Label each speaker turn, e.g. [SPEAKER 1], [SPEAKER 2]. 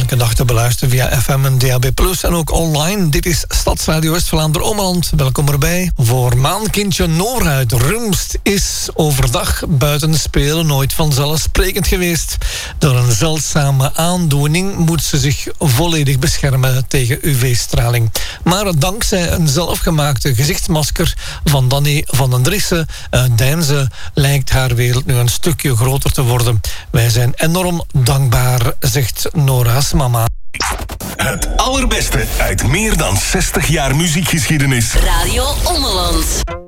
[SPEAKER 1] elke dag te beluisteren via FM en DAB+, en ook online. Dit is Stadsradio West-Vlaanderen-Ommeland. Welkom erbij. Voor maankindje Nora uit Rumst is overdag buiten spelen nooit vanzelfsprekend geweest. Door een zeldzame aandoening moet ze zich volledig beschermen tegen UV-straling. Maar dankzij een zelfgemaakte gezichtsmasker van Danny van den Driessen uit Deinze lijkt haar wereld nu een stukje groter te worden. Wij zijn enorm dankbaar, zegt Nora's mama.
[SPEAKER 2] Het allerbeste uit meer dan 60 jaar muziekgeschiedenis.
[SPEAKER 3] Radio Ommeland.